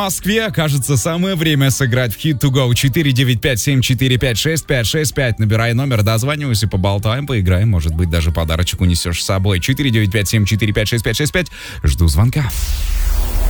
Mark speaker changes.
Speaker 1: В Москве, кажется, самое время сыграть в Hit to Go 495-745-6565. Набирай номер, дозванивайся, поболтаем, поиграем. Может быть, даже подарочек унесешь с собой. 495-745-6565. Жду звонка.